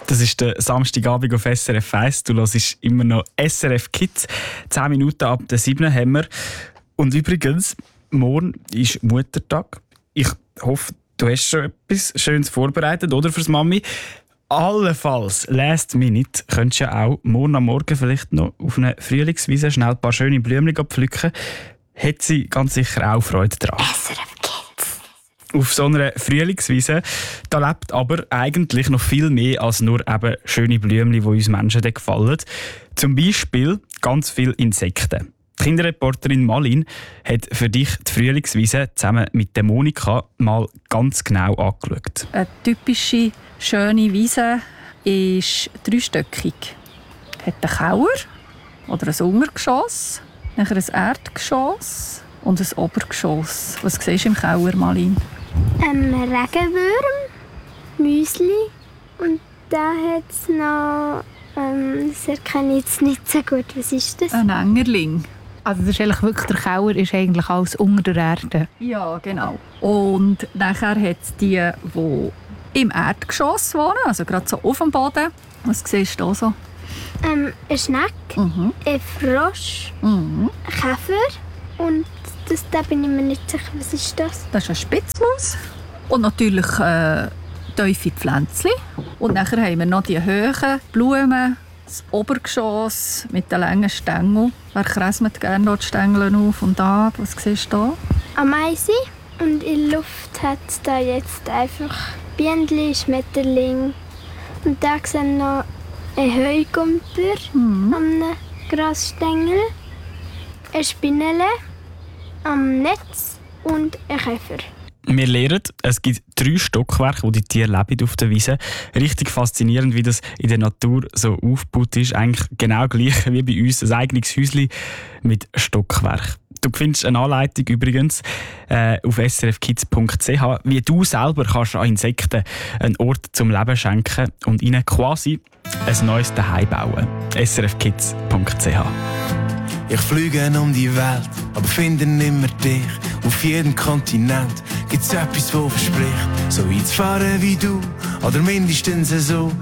Das ist der Samstagabend auf SRF 1. Du hörst immer noch SRF Kids. 10 Minuten ab der 7 haben wir. Und übrigens, morgen ist Muttertag. Ich hoffe, du hast schon etwas Schönes vorbereitet, oder, fürs Mami? Allenfalls, last minute, könntest du ja auch morgen am Morgen vielleicht noch auf einer Frühlingswiese schnell ein paar schöne Blümchen pflücken. Hat sie ganz sicher auch Freude daran. SRF Kids. Auf so einer Frühlingswiese, da lebt aber eigentlich noch viel mehr als nur eben schöne Blümchen, die uns Menschen gefallen. Zum Beispiel ganz viele Insekten. Die Kinderreporterin Malin hat für dich die Frühlingswiese zusammen mit der Monika mal ganz genau angeschaut. Eine typische schöne Wiese ist dreistöckig. Hat einen Kauer oder ein Untergeschoss, nachher ein Erdgeschoss und ein Obergeschoss. Was siehst du im Kauer, Malin? Regenwürm, Müsli und da hat es noch, das erkenne ich jetzt nicht so gut. Was ist das? Ein Engerling. Also das ist eigentlich wirklich, der Kauer ist eigentlich alles unter der Erde. Ja, genau. Und nachher hat es die im Erdgeschoss wohnen, also gerade so auf dem Boden. Was siehst du da so? Eine Schnecke, ein Frosch, ein Käfer und da bin ich mir nicht sicher, was ist das? Das ist eine Spitzmaus. Und natürlich tiefe Pflänzchen. Und nachher haben wir noch die hohen Blumen, das Obergeschoss mit den langen Stängeln. Wer kräsmet gerne dort die Stängel auf und ab? Was siehst du da? Ameise und in der Luft hat es da jetzt einfach Bienen, Schmetterling. Und da sehen noch ein Heugumper an einem Grasstängel, ein Spinnele am Netz und ein Käfer. Wir lernen, es gibt 3 Stockwerke, wo die Tiere leben auf der Wiese. Richtig faszinierend, wie das in der Natur so aufgebaut ist. Eigentlich genau gleich wie bei uns, ein eigenes Häuschen mit Stockwerk. Du findest eine Anleitung übrigens auf srfkids.ch, wie du selber kannst an Insekten einen Ort zum Leben schenken und ihnen quasi ein neues Zuhause bauen. srfkids.ch. Ich fliege um die Welt, aber finde nimmer dich. Auf jedem Kontinent gibt's etwas, das verspricht, so weit zu fahren wie du, oder mindestens so.